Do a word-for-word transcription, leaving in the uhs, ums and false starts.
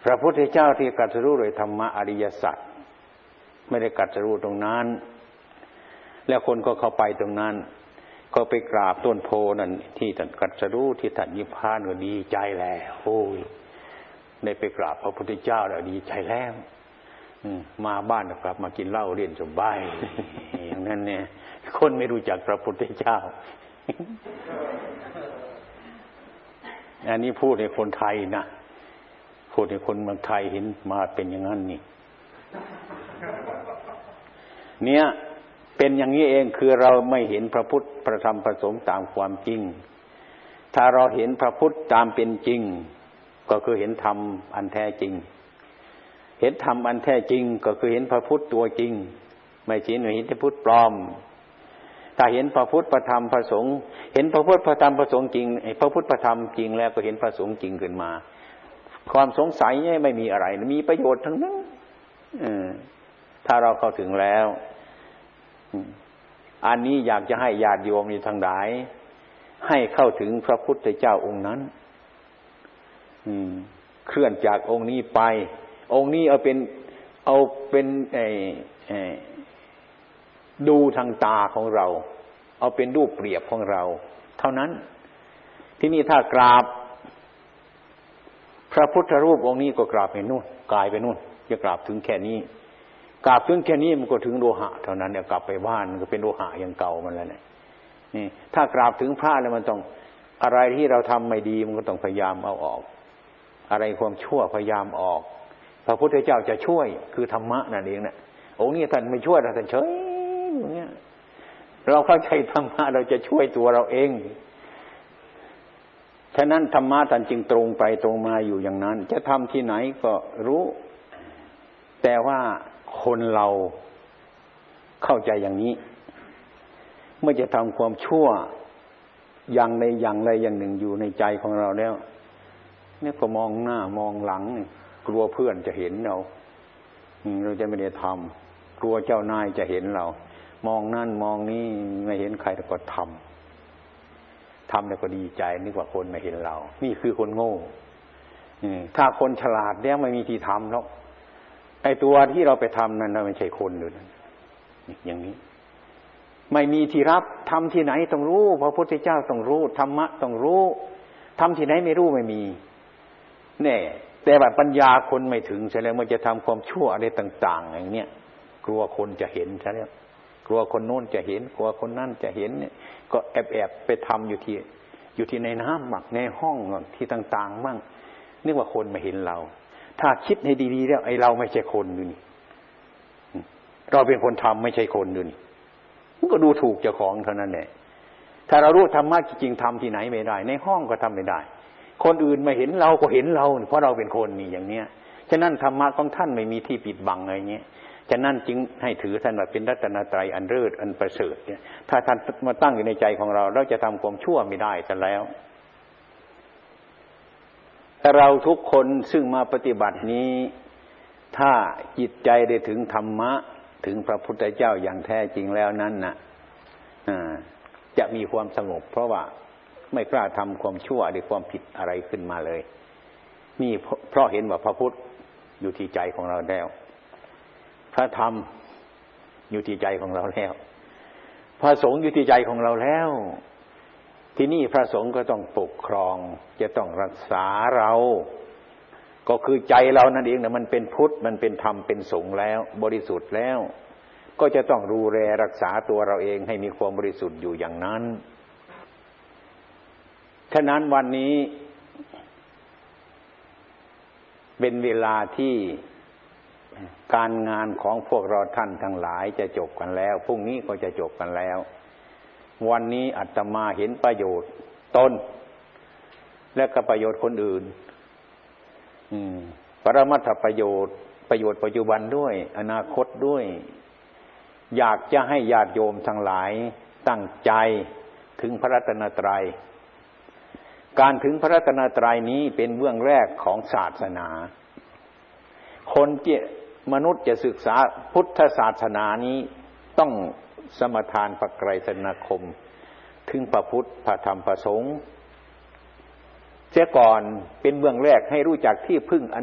พระพุทธเจ้าที่ตรัสรู้โดยธรรมะอริยสัจไม่ได้ตรัสรู้ตรงนั้นแล้วคนก็เข้าไปตรงนั้นก็ไปกราบต้นโพนั่นที่ท่านตรัสรู้ที่ท่านนิพพานก็ดีใจแล้วโอ้ยได้ไปกราบพระพุทธเจ้าแล้วดีใจแล้วมาบ้านกลับมากินเหล้าเรียนสบายอย่างนั้นเนี่ยคนไม่รู้จักพระพุทธเจ้าอันนี้พูดในคนไทยนะพูดในคนเมืองไทยเห็นมาเป็นอย่างนั้นนี่เนี่ยเป็นอย่างนี้เองคือเราไม่เห็นพระพุทธพระธรรมพระสงฆ์ตามความจริงถ้าเราเห็นพระพุทธตามเป็นจริงก็คือเห็นธรรมอันแท้จริงเห็นธรรมอันแท้จริงก็คือเห็นพระพุทธตัวจริงไม่ใช่เห็นแต่พุทธปลอมถ้าเห็นพระพุทธพระธรรมพระสงฆ์เห็นพระพุทธพระธรรมพระสงฆ์จริงพระพุทธพระธรรมจริงแล้วก็เห็นพระสงฆ์จริงขึ้นมาความสงสัยไม่มีอะไรมีประโยชน์ทั้งนั้นถ้าเราเข้าถึงแล้วอันนี้อยากจะให้ญาติโยมอยู่ทางหลายให้เข้าถึงพระพุทธเจ้าองค์นั้นเคลื่อนจากองค์นี้ไปองค์นี้เอาเป็นเอาเป็นไอ้ดูทางตาของเราเอาเป็นรูปเปรียบของเราเท่านั้นที่นี่ถ้ากราบพระพุทธรูปองค์นี้ก็กราบไปนู่นกายไปนู่นจะกราบถึงแค่นี้กราบถึงแค่นี้มันก็ถึงโลหะเท่านั้นเนี่ยกลับไปบ้านมันก็เป็นโลหะอย่างเก่ามันแล้วเนี่ยนี่ถ้ากราบถึงพระแล้วมันต้องอะไรที่เราทำไม่ดีมันก็ต้องพยายามเอาออกอะไรความชั่วพยายามออกพระพุทธเจ้าจะช่วยคือธรรมะนั่นเองเนี่ยองค์นี้ท่านไม่ช่วยท่านเฉยอย่างเงี้ยเราเข้าใจธรรมะเราจะช่วยตัวเราเองฉะนั้นธรรมะท่านจึงตรงไปตรงมาอยู่อย่างนั้นจะทำที่ไหนก็รู้แต่ว่าคนเราเข้าใจอย่างนี้เมื่อจะทำความชั่วอย่างในอย่างใดอย่างหนึ่งอยู่ในใจของเราแล้วเนี่ยก็มองหน้ามองหลังกลัวเพื่อนจะเห็นเราเราจะไม่ได้ทำกลัวเจ้านายจะเห็นเรามองนั่นมองนี่ไม่เห็นใครแต่ก็ทำทำแล้วก็ดีใจนึกว่าคนไม่เห็นเรานี่คือคนโง่ถ้าคนฉลาดเนี่ยไม่มีที่ทำหรอกไอ้ตัวที่เราไปทำนั้นไม่ใช่คนเลยนะอย่างนี้ไม่มีที่รับทำที่ไหนต้องรู้พระพุทธเจ้าต้องรู้ธรรมะต้องรู้ทำที่ไหนไม่รู้ไม่มีแน่แต่ว่าปัญญาคนไม่ถึงใช่แล้วมันจะทำความชั่วอะไรต่างๆอย่างเนี้ยกลัวคนจะเห็นใช่แล้วกลัวคนโน้นจะเห็นกลัวคนนั่นจะเห็นเนี่ยก็แอบๆไปทำอยู่ที่อยู่ที่ในน้ำหมักในห้องที่ต่างๆมั่งนึกว่าคนไม่เห็นเราถ้าคิดให้ดีๆแล้วไอ้เราไม่ใช่คนดูนี่เราเป็นคนทำไม่ใช่คนดูนี่มันก็ดูถูกเจ้าของเท่านั้นแหละถ้าเรารู้ธรรมะจริงๆทำที่ไหนไม่ได้ในห้องก็ทำไม่ได้คนอื่นมาเห็นเราก็เห็นเราเพราะเราเป็นคนนี่อย่างเนี้ยฉะนั้นธรรมะของท่านไม่มีที่ปิดบังอะไรเงี้ยฉะนั้นจึงให้ถือท่านว่าเป็นรัตนตรัยอันเลิศอันประเสริฐเนี่ยถ้าท่านมาตั้งอยู่ในใจของเราเราจะทำความชั่วไม่ได้แต่แล้วแต่เราทุกคนซึ่งมาปฏิบัตินี้ถ้าจิตใจได้ถึงธรรมะถึงพระพุทธเจ้าอย่างแท้จริงแล้วนั้นน่ะจะมีความสงบเพราะว่าไม่กล้าทำความชั่วหรือความผิดอะไรขึ้นมาเลยนี่เพราะเห็นว่าพระพุทธอยู่ที่ใจของเราแล้วพระธรรมอยู่ที่ใจของเราแล้วพระสงฆ์อยู่ที่ใจของเราแล้วที่นี่พระสงฆ์ก็ต้องปกครองจะต้องรักษาเราก็คือใจเรานั่นเองนะมันเป็นพุทธมันเป็นธรรมเป็นสงฆ์แล้วบริสุทธิ์แล้วก็จะต้องดูแลรักษาตัวเราเองให้มีความบริสุทธิ์อยู่อย่างนั้นฉะนั้นวันนี้เป็นเวลาที่การงานของพวกเราท่านทั้งหลายจะจบกันแล้วพรุ่งนี้ก็จะจบกันแล้ววันนี้อาตมาเห็นประโยชน์ตนและก็ประโยชน์คนอื่นปรมัตถประโยชน์ประโยชน์ปัจจุบันด้วยอนาคตด้วยอยากจะให้ญาติโยมทั้งหลายตั้งใจถึงพระรัตนตรัยการถึงพระรัตนตรัยนี้เป็นเบื้องแรกของศาสนาคนที่มนุษย์จะศึกษาพุทธศาสนานี้ต้องสมทานพระไตรสรณคมถึงพระพุทธพระธรรมพระสงฆ์เสียก่อนเป็นเบื้องแรกให้รู้จักที่พึ่ง